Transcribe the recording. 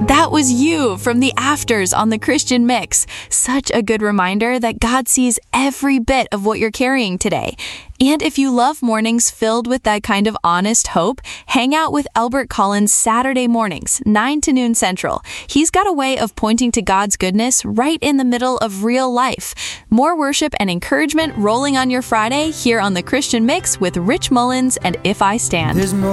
That was you from the Afters on the Christian Mix. Such a good reminder that God sees every bit of what you're carrying today. And if you love mornings filled with that kind of honest hope, hang out with Albert Collins Saturday mornings, 9 to noon Central. He's got a way of pointing to God's goodness right in the middle of real life. More worship and encouragement rolling on your Friday here on the Christian Mix with Rich Mullins and If I Stand.